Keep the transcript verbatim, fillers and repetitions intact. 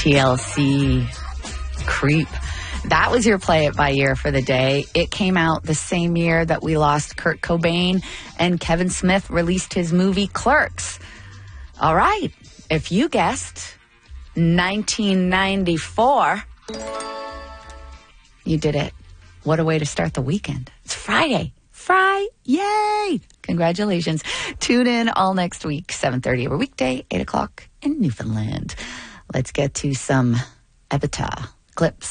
T L C, Creep. That was your Play It By Ear for the day. It came out the same year that we lost Kurt Cobain and Kevin Smith released his movie Clerks. All right. If you guessed nineteen ninety-four, you did it. What a way to start the weekend. It's Friday. Friday. Yay. Congratulations. Tune in all next week, seven thirty every weekday, eight o'clock in Newfoundland. Let's get to some Epitaph clips.